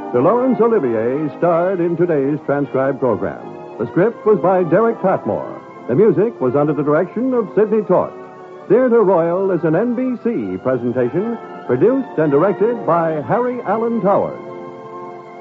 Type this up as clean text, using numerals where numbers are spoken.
De Laurence Olivier starred in today's transcribed program. The script was by Derek Patmore. The music was under the direction of Sidney Torch. Theatre Royal is an NBC presentation produced and directed by Harry Allen Towers.